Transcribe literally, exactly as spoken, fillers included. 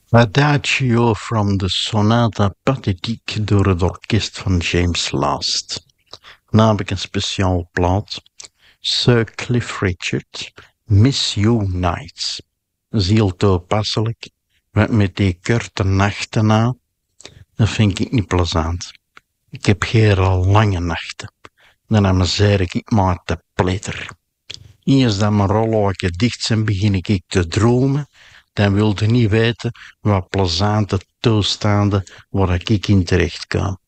Adagio from the Sonata Pathétique door het orkest van James Last. Dan heb ik een speciaal plaat. Sir Cliff Richard, Miss You Nights. Dat is heel toepasselijk. Met, met die korte nachten na. Dat vind ik niet plezant. Ik heb geen lange nachten. Dan amuseer ik maar te pletter. Eens dat mijn rolluiken dicht zijn, begin ik te dromen. Dan wilde niet weten wat plezante toestanden waar ik in terecht kan.